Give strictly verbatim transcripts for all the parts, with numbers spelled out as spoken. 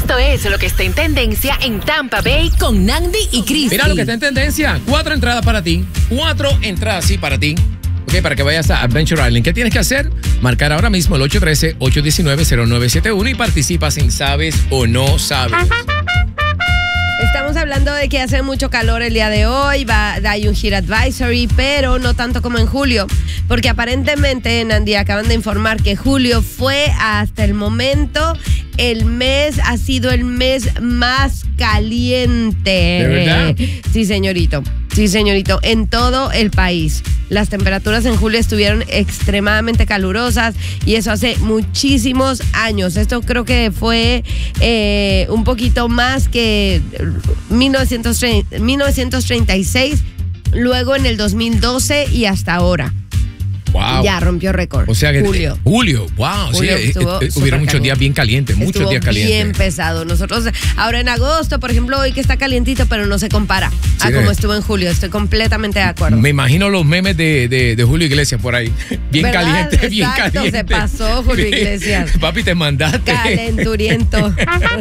Esto es lo que está en tendencia en Tampa Bay con Nandi y Cristi. Mira lo que está en tendencia. Cuatro entradas para ti. Cuatro entradas, sí, para ti. Ok, para que vayas a Adventure Island. ¿Qué tienes que hacer? Marcar ahora mismo el ocho uno tres, ocho uno nueve, cero nueve siete uno y participas en Sabes o No Sabes. Estamos hablando de que hace mucho calor el día de hoy, va, hay un heat advisory, pero no tanto como en julio, porque aparentemente, Nandi, acaban de informar que julio fue hasta el momento el mes, ha sido el mes más caliente. ¿De verdad? Sí, señorito. Sí, señorito, en todo el país. Las temperaturas en julio estuvieron extremadamente calurosas y eso hace muchísimos años. Esto creo que fue eh, un poquito más que mil novecientos treinta y seis, luego en el dos mil doce y hasta ahora. Wow. Ya rompió récord. O sea que Julio. Eh, Julio, wow. Julio sí, estuvo eh, hubieron muchos caliente. días bien calientes, muchos Estuvo días calientes. bien pesado. Nosotros, ahora en agosto, por ejemplo, hoy que está calientito, pero no se compara a Sí, como de- estuvo en julio. Estoy completamente de acuerdo. Me imagino los memes de, de, de Julio Iglesias por ahí. Bien ¿Verdad? caliente, bien Exacto, caliente. se pasó Julio Iglesias. Papi, te mandaste. Calenturiento.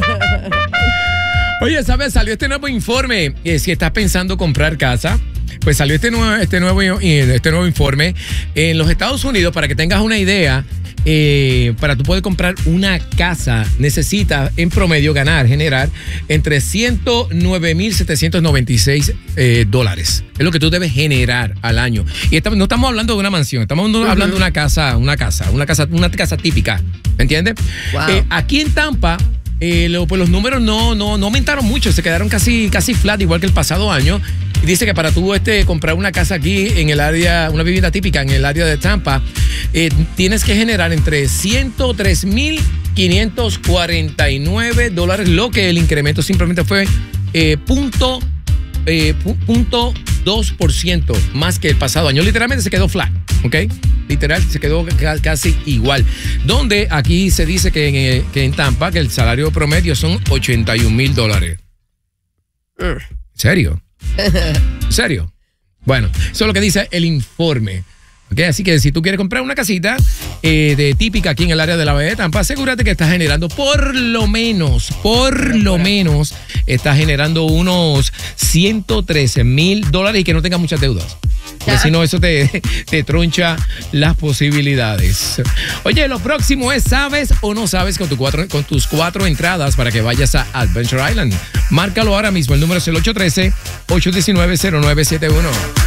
Oye, ¿sabes? Salió este nuevo informe. Eh, si estás pensando comprar casa, pues salió este nuevo, este nuevo, eh, este nuevo informe en los Estados Unidos. Para que tengas una idea, eh, para tú poder comprar una casa, necesitas en promedio ganar, generar entre ciento nueve mil setecientos noventa y seis eh, dólares. Es lo que tú debes generar al año. Y estamos, no estamos hablando de una mansión, estamos uh-huh. hablando de una casa, una casa, una casa, una casa típica. ¿Me entiendes? Wow. Eh, aquí en Tampa. Eh, lo, pues los números no, no, no aumentaron mucho, se quedaron casi, casi flat, igual que el pasado año. Y dice que para tú este, comprar una casa aquí en el área, una vivienda típica en el área de Tampa, eh, tienes que generar entre ciento tres mil quinientos cuarenta y nueve dólares, lo que el incremento simplemente fue eh, punto, eh, punto dos por ciento más que el pasado año. Literalmente se quedó flat, ¿ok? Literal, se quedó casi igual. Donde aquí se dice que en, que en Tampa que el salario promedio son ochenta y un mil dólares. ¿En serio? ¿En serio? Bueno, eso es lo que dice el informe. Okay, así que si tú quieres comprar una casita eh, de típica aquí en el área de la Bahía de Tampa, asegúrate que estás generando por lo menos, por lo menos, estás generando unos ciento trece mil dólares y que no tengas muchas deudas. Porque si no, eso te, te troncha las posibilidades. Oye, lo próximo es ¿sabes o no sabes? Con, tu cuatro, con tus cuatro entradas para que vayas a Adventure Island. Márcalo ahora mismo. El número es el ocho uno tres, ocho uno nueve, cero nueve siete uno.